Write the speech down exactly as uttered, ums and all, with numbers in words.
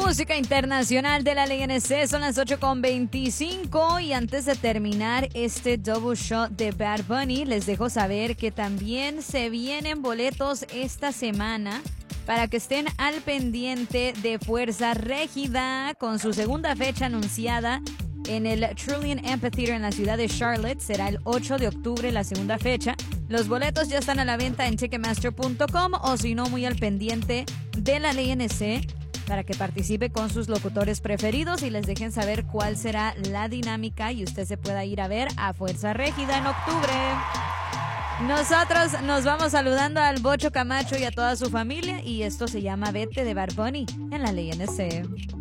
música internacional de la L N C. Son las ocho con veinticinco y antes de terminar este double shot de Bad Bunny, les dejo saber que también se vienen boletos esta semana para que estén al pendiente de Fuerza Régida con su segunda fecha anunciada en el Trillium Amphitheater en la ciudad de Charlotte. Será el ocho de octubre la segunda fecha. Los boletos ya están a la venta en ticketmaster punto com o si no, muy al pendiente de la L N C para que participe con sus locutores preferidos y les dejen saber cuál será la dinámica y usted se pueda ir a ver a Fuerza Régida en octubre. Nosotros nos vamos saludando al Bocho Camacho y a toda su familia y esto se llama Vete de Bad Bunny en la L N C.